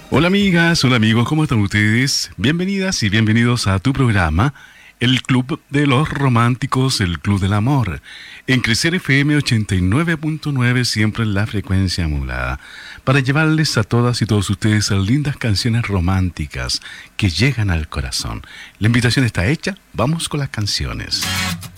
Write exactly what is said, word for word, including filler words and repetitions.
Hola amigas, hola amigos, ¿cómo están ustedes? Bienvenidas y bienvenidos a tu programa, el Club de los Románticos, el Club del Amor, en Crecer F M ochenta y nueve punto nueve, siempre en la frecuencia modulada, para llevarles a todas y todos ustedes a lindas canciones románticas que llegan al corazón. La invitación está hecha, vamos con las canciones.